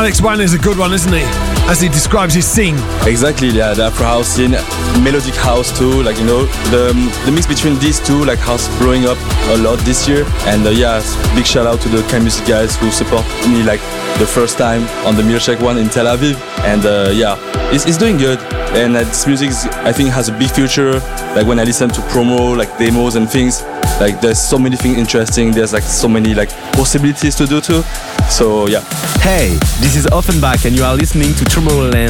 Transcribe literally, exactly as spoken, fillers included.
Alex Wan is a good one, isn't he? As he describes his scene. Exactly, yeah, the Afro house scene, melodic house too, like, you know, the the mix between these two, like house blowing up a lot this year. And uh, yeah, big shout out to the Kind Music guys who support me like the first time on the Milkshake one in Tel Aviv. And uh, yeah, it's, it's doing good. And uh, this music, is, I think, has a big future. Like when I listen to promo, like demos and things, like there's so many things interesting. There's like so many like possibilities to do too. So yeah. Hey, this is Offenbach and you are listening to Tomorrowland